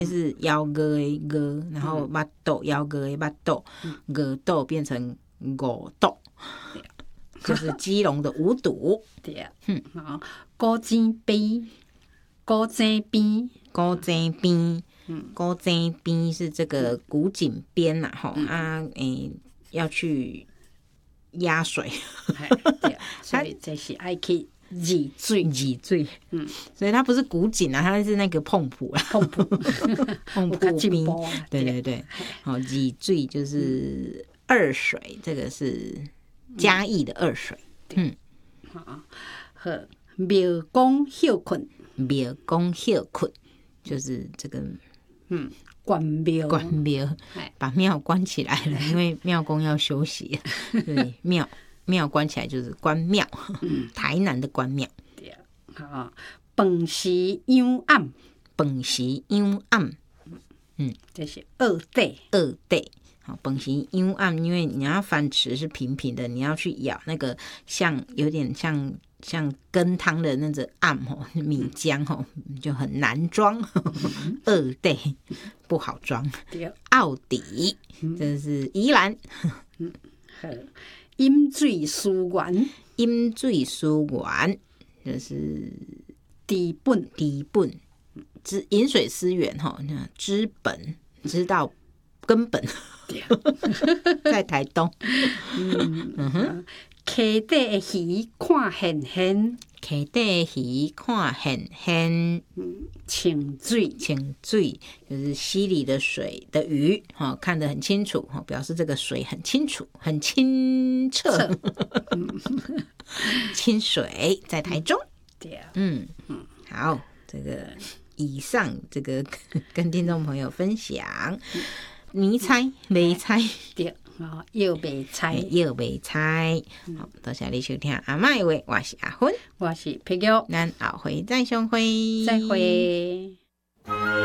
是腰哥的哥，然后巴肚腰哥的巴肚，额肚变成五肚，就是基隆的五堵。 对，好，古井边，古井边， 古井边，古井边是这个古井边呐，吼要去压水， 对，所以这是爱去治水， 挤水，所以它不是古井啊，它是那个碰浦啊， 碰浦， 碰浦边，对对对， 对，好，挤水就是二水，这个是嘉义的二水， 好，庙公休困， 庙公休困就是这个关庙， 关庙，把庙关起来了，因为庙公要休息，对，庙关起来就是关庙，台南的关庙。 对，好，饭时养暗， 饭时养暗， 这是二地， 二地。好，饭时养暗，因为你要饭匙是平平的，你要去舀那个有点像羹汤的那个暗米浆就很难装，二地不好装。奥底，这是宜兰。 饮水思源， 饮水思源就是治本， 饮水思源知本，知道根本，在台东。 溪底的鱼看现现， 溪底的鱼看现现， 清水就是溪里的水的鱼，看得很清楚，表示这个水很清楚，很清澈。清水在台中。 对， 好，这个以上这个跟听众朋友分享，你猜没猜？ 对。又袂猜， 好，多谢你收听阿嬷的话，我是阿芬， 我是皮玉， 咱后回再相会， 再会。